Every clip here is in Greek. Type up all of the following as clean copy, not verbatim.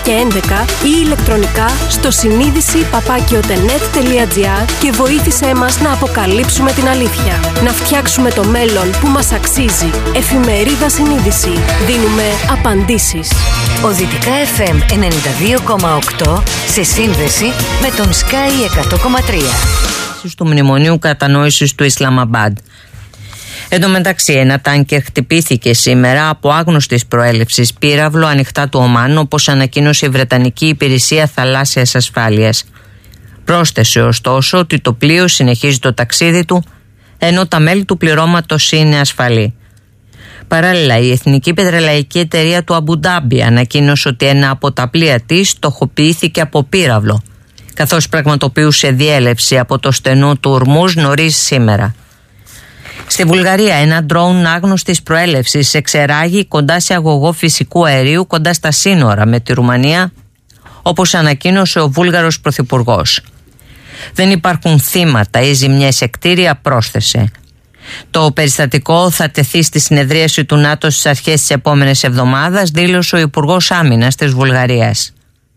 και 11 ή ηλεκτρονικά στο συνείδηση@otenet.gr και βοήθησέ μας να αποκαλύψουμε την αλήθεια. Να φτιάξουμε το μέλλον που μας αξίζει. Εφημερίδα Συνείδηση. Δίνουμε απαντήσεις. Ο Δυτικά FM 92,8 σε σύνδεση με τον Sky 100,3. Του Μνημονίου Κατανόησης του Ισλαμαμπάντ. Εν τω μεταξύ, ένα τάνκερ χτυπήθηκε σήμερα από άγνωστης προέλευσης πύραυλο ανοιχτά του Ομάν, όπως ανακοίνωσε η Βρετανική Υπηρεσία Θαλάσσιας Ασφάλειας. Πρόσθεσε ωστόσο ότι το πλοίο συνεχίζει το ταξίδι του, ενώ τα μέλη του πληρώματος είναι ασφαλή. Παράλληλα, η Εθνική Πετρελαϊκή Εταιρεία του Αμπουντάμπι ανακοίνωσε ότι ένα από τα πλοία της στοχοποιήθηκε από πύραυλο, καθώς πραγματοποιούσε διέλευση από το στενό του Ορμούζ νωρίς σήμερα. Στη Βουλγαρία, ένα ντρόουν άγνωστης προέλευσης εξερράγη κοντά σε αγωγό φυσικού αερίου κοντά στα σύνορα με τη Ρουμανία, όπως ανακοίνωσε ο Βούλγαρος Πρωθυπουργός. Δεν υπάρχουν θύματα ή ζημιές σε κτίρια, πρόσθεσε. Το περιστατικό θα τεθεί στη συνεδρίαση του ΝΑΤΟ στις αρχές της επόμενης εβδομάδας, δήλωσε ο Υπουργός Άμυνας της Βουλγαρίας.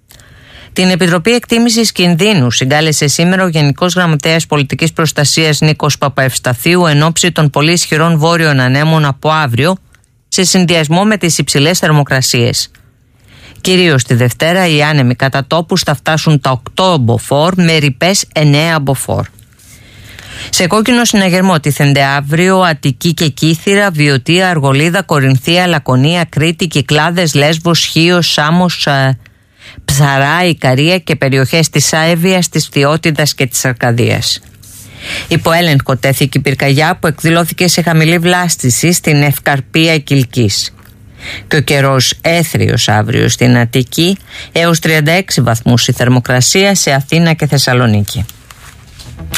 Την Επιτροπή Εκτίμησης Κινδύνου συγκάλεσε σήμερα ο Γενικός Γραμματέας Πολιτικής Προστασίας Νίκος Παπαευσταθίου εν ώψη των πολύ ισχυρών βόρειων ανέμων από αύριο, σε συνδυασμό με τις υψηλές θερμοκρασίες. Κυρίως τη Δευτέρα οι άνεμοι κατά τόπους θα φτάσουν τα 8 μποφόρ με ρηπές 9 μποφόρ. Σε κόκκινο συναγερμό τίθενται αύριο Αττική και Κύθυρα, Βιωτία, Αργολίδα, Κορινθία, Λακωνία, Κρήτη, Κυκλάδες, Λέσβος, Χίος, Σάμος, Ψαρά, Ικαρία και περιοχές της Άεβιας, της Φθιώτιδας και της Αρκαδίας. Υπό έλεγχο τέθηκε η πυρκαγιά που εκδηλώθηκε σε χαμηλή βλάστηση στην Ευκαρπία Κιλκής. Και ο καιρός έθριος αύριο στην Αττική, έως 36 βαθμούς η θερμοκρασία σε Αθήνα και Θεσσαλονίκη.